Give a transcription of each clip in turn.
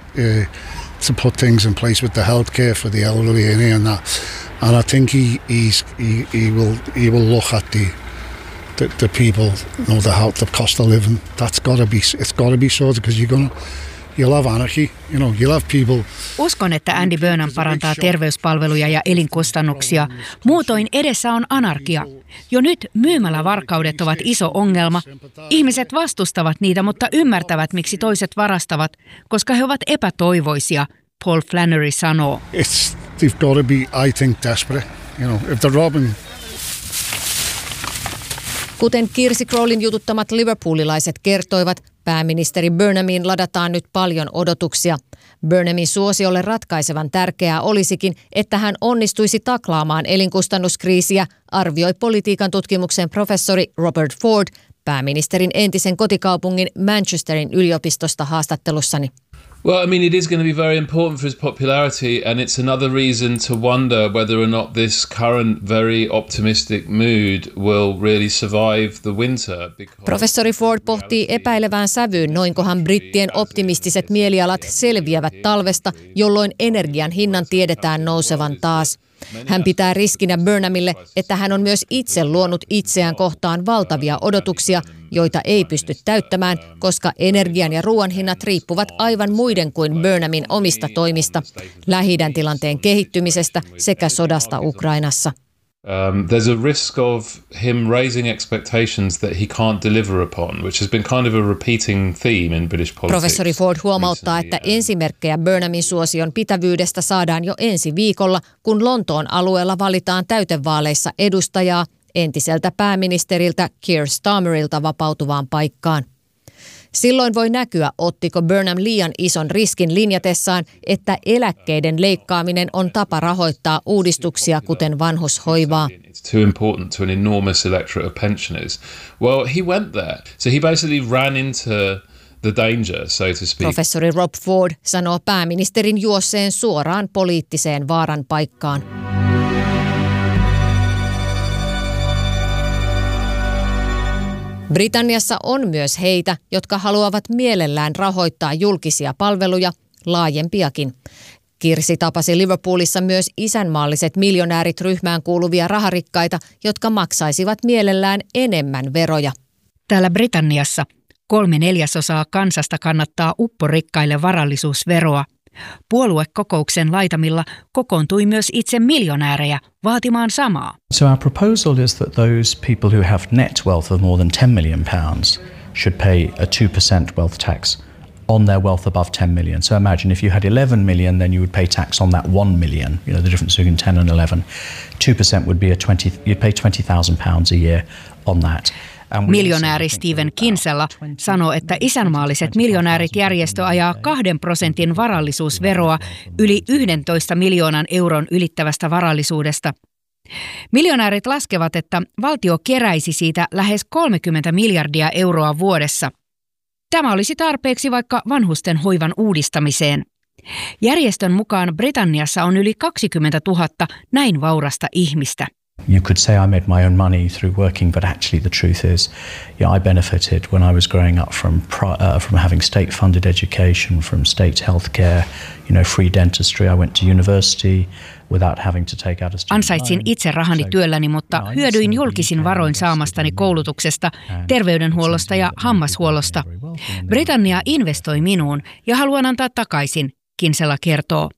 to put things in place with the healthcare for the elderly and that. And I think he will look at the people, the cost of living. It's got to be sorted because you'll have anarchy, you'll have people. Uskon, että Andy Burnham parantaa terveyspalveluja ja elinkustannuksia. Muutoin edessä on anarkia. Jo nyt myymälävarkaudet ovat iso ongelma. Ihmiset vastustavat niitä, mutta ymmärtävät, miksi toiset varastavat, koska he ovat epätoivoisia, Paul Flannery sanoo. They've got to be, I think, desperate. If they're robbing. Kuten Kirsi Crowlin jututtamat liverpoolilaiset kertoivat, pääministeri Burnhamiin ladataan nyt paljon odotuksia. Burnhamin suosiolle ratkaisevan tärkeää olisikin, että hän onnistuisi taklaamaan elinkustannuskriisiä, arvioi politiikan tutkimuksen professori Robert Ford pääministerin entisen kotikaupungin Manchesterin yliopistosta haastattelussani. Well, I mean, it is going to be very important for his popularity, and it's another reason to wonder whether or not this current very optimistic mood will really survive the winter. Professori Ford pohtii epäilevään sävyyn, noinkohan brittien optimistiset mielialat selviävät talvesta, jolloin energian hinnan tiedetään nousevan taas. Hän pitää riskinä Burnhamille, että hän on myös itse luonut itseään kohtaan valtavia odotuksia, joita ei pysty täyttämään, koska energian ja ruoan hinnat riippuvat aivan muiden kuin Burnhamin omista toimista, Lähi-idän tilanteen kehittymisestä sekä sodasta Ukrainassa. There's a risk of him raising expectations that he can't deliver upon, which has been kind of a repeating theme in British politics. Professori Ford huomauttaa, että ensimerkkejä Burnhamin suosion pitävyydestä saadaan jo ensi viikolla, kun Lontoon alueella valitaan täytevaaleissa edustajaa entiseltä pääministeriltä Keir Starmerilta vapautuvaan paikkaan. Silloin voi näkyä, ottiko Burnham liian ison riskin linjatessaan, että eläkkeiden leikkaaminen on tapa rahoittaa uudistuksia, kuten vanhushoivaa. It's too important to an enormous electorate of pensioners. Well, he went there. So he basically ran into the danger, so to speak. Professori Rob Ford sanoo pääministerin juosseen suoraan poliittiseen vaaran paikkaan. Britanniassa on myös heitä, jotka haluavat mielellään rahoittaa julkisia palveluja, laajempiakin. Kirsi tapasi Liverpoolissa myös isänmaalliset miljonäärit ryhmään kuuluvia raharikkaita, jotka maksaisivat mielellään enemmän veroja. Täällä Britanniassa 3/4 kansasta kannattaa upporikkaille varallisuusveroa. Puoluekokouksen laitamilla kokoontui myös itse miljonäärejä vaatimaan samaa. So our proposal is that those people who have net wealth of more than £10 million should pay a 2% wealth tax on their wealth above 10 million. So imagine if you had 11 million, then you would pay tax on that 1 million, the difference between 10 and 11. 2% would be you'd pay £20,000 a year on that. Miljonääri Stephen Kinsella sanoo, että isänmaalliset miljonäärit-järjestö ajaa 2% varallisuusveroa yli 11 miljoonan euron ylittävästä varallisuudesta. Miljonäärit laskevat, että valtio keräisi siitä lähes 30 miljardia euroa vuodessa. Tämä olisi tarpeeksi vaikka vanhusten hoivan uudistamiseen. Järjestön mukaan Britanniassa on yli 20 000 näin vaurasta ihmistä. You could say I made my own money through working, but actually the truth is, I benefited when I was growing up from having state-funded education, from state healthcare, free dentistry. I went to university without having to take out a student loan. Ansaitsin itse rahani työlläni, mutta hyödyin julkisin varoin saamastani koulutuksesta, terveydenhuollosta ja hammashuollosta. Britannia investoi minuun ja haluan antaa takaisin, Kinsella kertoo.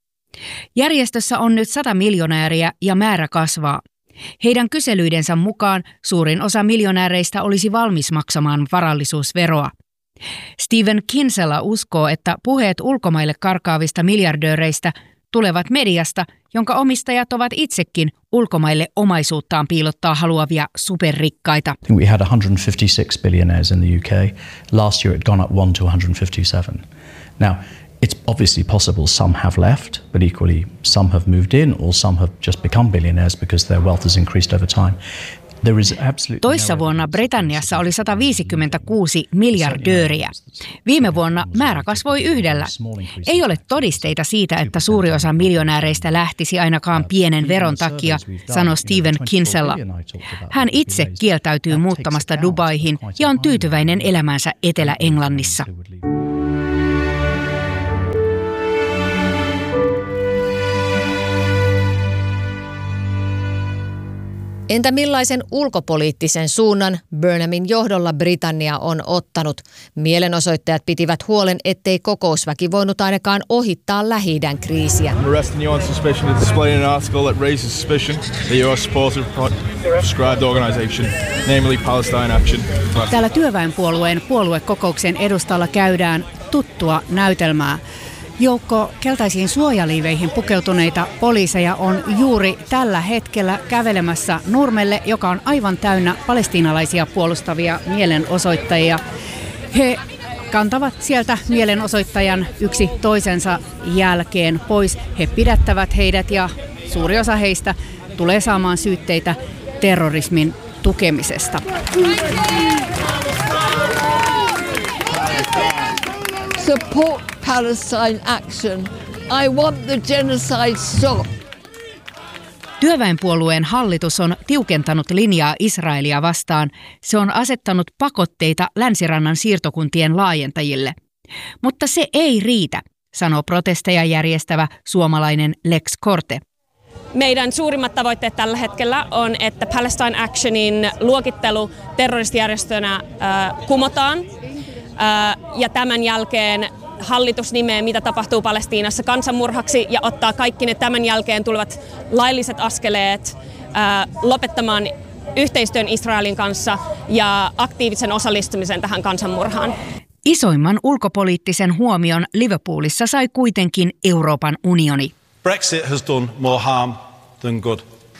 Järjestössä on nyt 100 miljonääriä ja määrä kasvaa. Heidän kyselyidensä mukaan suurin osa miljonääreistä olisi valmis maksamaan varallisuusveroa. Stephen Kinsella uskoo, että puheet ulkomaille karkaavista miljardööreistä tulevat mediasta, jonka omistajat ovat itsekin ulkomaille omaisuuttaan piilottaa haluavia superrikkaita. I think we had 156 billionaires in the UK. Last year it gone up 1 to 157. Now, it's obviously possible some have left, but equally some have moved in or some have just become billionaires because their wealth has increased over time. Toissa vuonna Britanniassa oli 156 miljardööriä. Viime vuonna määrä kasvoi 1. Ei ole todisteita siitä, että suuri osa miljonääreistä lähtisi ainakaan pienen veron takia, sanoi Stephen Kinsella. Hän itse kieltäytyy muuttamasta Dubaihin ja on tyytyväinen elämäänsä Etelä-Englannissa. Entä millaisen ulkopoliittisen suunnan Burnhamin johdolla Britannia on ottanut? Mielenosoittajat pitivät huolen, ettei kokousväki voinut ainakaan ohittaa Lähi-idän kriisiä. Täällä työväenpuolueen puoluekokouksen edustalla käydään tuttua näytelmää. Joukko keltaisiin suojaliiveihin pukeutuneita poliiseja on juuri tällä hetkellä kävelemässä nurmelle, joka on aivan täynnä palestiinalaisia puolustavia mielenosoittajia. He kantavat sieltä mielenosoittajan yksi toisensa jälkeen pois. He pidättävät heidät ja suuri osa heistä tulee saamaan syytteitä terrorismin tukemisesta. Support Palestine action. I want the genocide stopped. Työväenpuolueen hallitus on tiukentanut linjaa Israelia vastaan. Se on asettanut pakotteita Länsirannan siirtokuntien laajentajille. Mutta se ei riitä, sanoo protesteja järjestävä suomalainen Lex Korte. Meidän suurimmat tavoitteet tällä hetkellä on, että Palestine Actionin luokittelu terroristijärjestönä kumotaan. Ja tämän jälkeen hallitus nimeää, mitä tapahtuu Palestiinassa kansanmurhaksi ja ottaa kaikki ne tämän jälkeen tulevat lailliset askeleet lopettamaan yhteistyön Israelin kanssa ja aktiivisen osallistumisen tähän kansanmurhaan. Isoimman ulkopoliittisen huomion Liverpoolissa sai kuitenkin Euroopan unioni. Brexit has done more harm than good.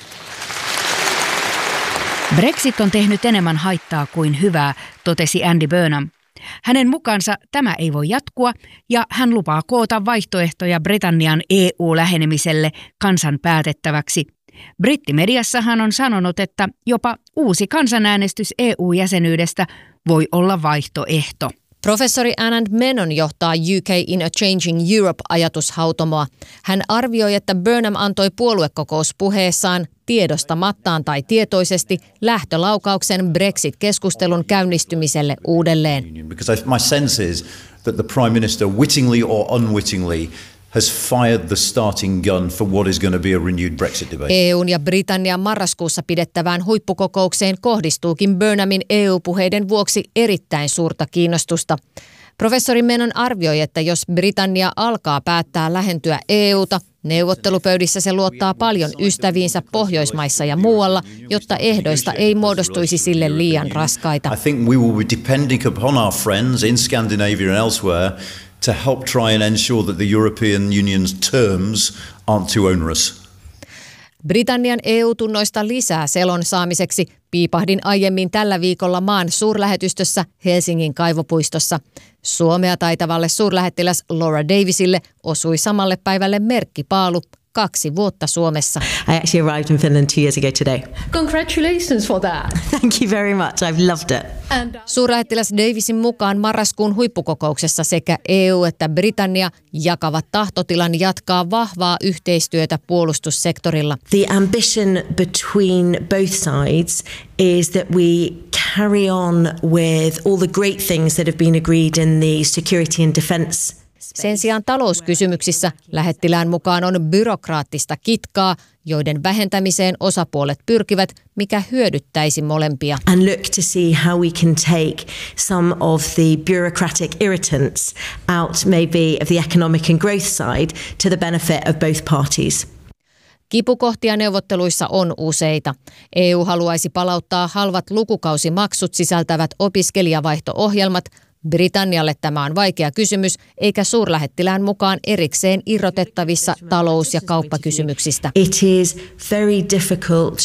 Brexit on tehnyt enemmän haittaa kuin hyvää, totesi Andy Burnham. Hänen mukaansa tämä ei voi jatkua ja hän lupaa koota vaihtoehtoja Britannian EU-lähenemiselle kansan päätettäväksi. Brittimediassa hän on sanonut, että jopa uusi kansanäänestys EU-jäsenyydestä voi olla vaihtoehto. Professori Anand Menon johtaa UK in a Changing Europe-ajatushautomoa. Hän arvioi, että Burnham antoi puoluekokouspuheessaan tiedostamattaan tai tietoisesti lähtölaukauksen Brexit-keskustelun käynnistymiselle uudelleen. My sense is that the Prime Minister wittingly or unwittingly has fired the starting gun for what is going to be a renewed Brexit debate. EUn ja Britannian marraskuussa pidettävään huippukokoukseen kohdistuukin Burnhamin EU-puheiden vuoksi erittäin suurta kiinnostusta. Professori Menon arvioi, että jos Britannia alkaa päättää lähentyä EUta, neuvottelupöydissä se luottaa paljon ystäviinsä Pohjoismaissa ja muualla, jotta ehdoista ei muodostuisi sille liian raskaita. I think we will be depending upon our friends in Scandinavia and elsewhere to help try and ensure that the European Union's terms aren't too onerous. Britannian EU-tunnoista lisää selon saamiseksi piipahdin aiemmin tällä viikolla maan suurlähetystössä Helsingin kaivopuistossa. Suomea taitavalle suurlähettiläs Laura Davisille osui samalle päivälle merkkipaalu 2 vuotta Suomessa. I actually arrived in Finland 2 years ago today. Congratulations for that. Thank you very much. I've loved it. Suurlähettiläs Davisin mukaan marraskuun huippukokouksessa sekä EU että Britannia jakavat tahtotilan jatkaa vahvaa yhteistyötä puolustussektorilla. The ambition between both sides is that we carry on with all the great things that have been agreed in the security and defense. Sen sijaan talouskysymyksissä lähettilään mukaan on byrokraattista kitkaa, joiden vähentämiseen osapuolet pyrkivät, mikä hyödyttäisi molempia. And look to see how we can take some of the bureaucratic irritants out maybe of the economic and growth side to the benefit of both parties. Kipukohtia neuvotteluissa on useita. EU haluaisi palauttaa halvat lukukausimaksut sisältävät opiskelijavaihto-ohjelmat. Britannialle tämä on vaikea kysymys, eikä suurlähettilään mukaan erikseen irrotettavissa talous- ja kauppakysymyksistä. It is very difficult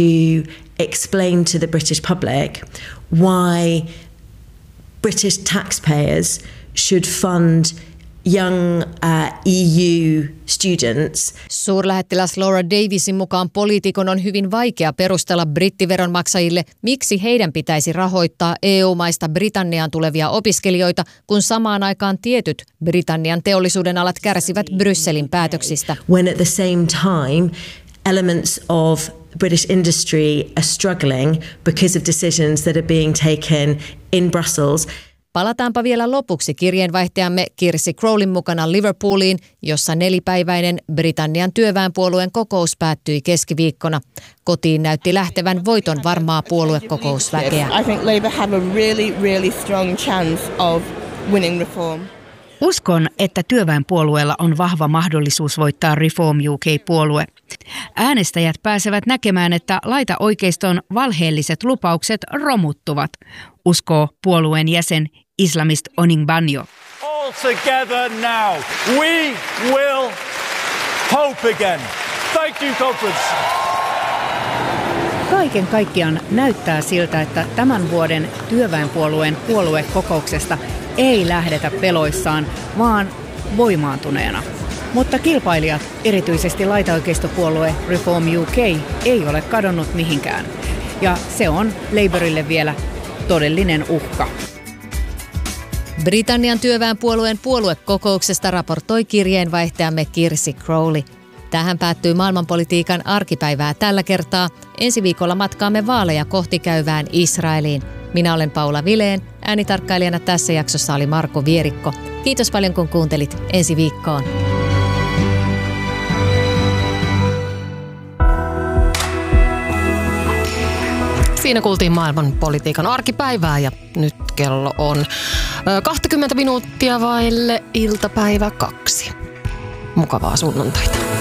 to explain to the British public why British taxpayers should fund young EU students. Suurlähettiläs Laura Davisin mukaan poliitikon on hyvin vaikea perustella brittiveronmaksajille, miksi heidän pitäisi rahoittaa EU-maista Britanniaan tulevia opiskelijoita, kun samaan aikaan tietyt Britannian teollisuuden alat kärsivät Brysselin päätöksistä. When at the same time elements of British industry are struggling because of decisions that are being taken in Brussels. Palataanpa vielä lopuksi kirjeenvaihtajamme Kirsi Crowleyn mukana Liverpooliin, jossa 4-päiväinen Britannian työväenpuolueen kokous päättyi keskiviikkona. Kotiin näytti lähtevän voiton varmaa puoluekokousväkeä. I think Labour have a really strong chance of winning Reform. Uskon, että työväenpuolueella on vahva mahdollisuus voittaa Reform UK-puolue. Äänestäjät pääsevät näkemään, että laitaoikeiston valheelliset lupaukset romuttuvat, uskoo puolueen jäsen islamist Oning Banjo. All together now. We will hope again. Thank you, conference. Kaiken kaikkiaan näyttää siltä, että tämän vuoden työväenpuolueen puoluekokouksesta ei lähdetä peloissaan, vaan voimaantuneena. Mutta kilpailijat, erityisesti laitaoikeistopuolue Reform UK, ei ole kadonnut mihinkään. Ja se on Labourille vielä todellinen uhka. Britannian työväenpuolueen puoluekokouksesta raportoi kirjeenvaihtajamme Kirsi Crowley. Tähän päättyy maailmanpolitiikan arkipäivää tällä kertaa. Ensi viikolla matkaamme vaaleja kohti käyvään Israeliin. Minä olen Paula Vileen. Äänitarkkailijana tässä jaksossa oli Marko Vierikko. Kiitos paljon kun kuuntelit. Ensi viikkoon. Siinä kuultiin maailmanpolitiikan arkipäivää ja nyt kello on 20 minuuttia vaille iltapäivä 2. Mukavaa sunnuntaita.